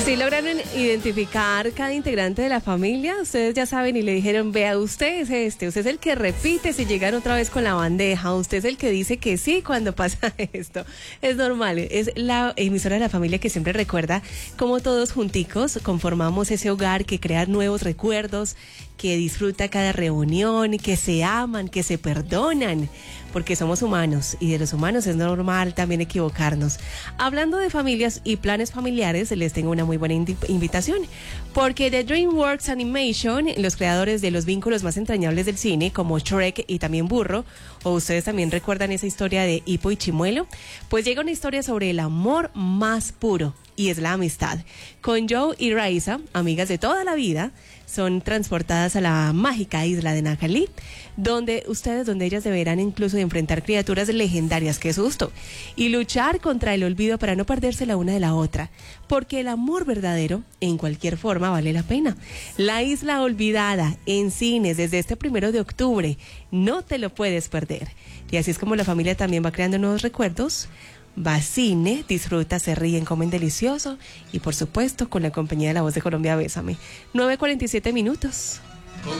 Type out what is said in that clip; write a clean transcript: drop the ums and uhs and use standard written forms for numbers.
Si lograron identificar cada integrante de la familia, ustedes ya saben y le dijeron, vea, usted es usted es el que repite si llegan otra vez con la bandeja, usted es el que dice que sí cuando pasa esto. Es normal, es la emisora de la familia que siempre recuerda cómo todos junticos conformamos ese hogar que crea nuevos recuerdos, que disfruta cada reunión, que se aman, que se perdonan, porque somos humanos y de los humanos es normal también equivocarnos. Hablando de familias y planes familiares, les tengo una muy buena invitación, porque de DreamWorks Animation, los creadores de los vínculos más entrañables del cine, como Shrek y también Burro, o ustedes también recuerdan esa historia de Hippo y Chimuelo, pues llega una historia sobre el amor más puro, y es la amistad. Con Joe y Raisa, amigas de toda la vida, son transportadas a la mágica isla de Nakalí, donde ellas deberán incluso enfrentar criaturas legendarias, qué susto, y luchar contra el olvido para no perderse la una de la otra, porque el amor verdadero, en cualquier forma, vale la pena. La Isla Olvidada, en cines desde este 1 de octubre, no te lo puedes perder. Y así es como la familia también va creando nuevos recuerdos. Va a cine, disfruta, se ríen, comen delicioso y por supuesto con la compañía de La Voz de Colombia, Bésame. 9:47 minutos.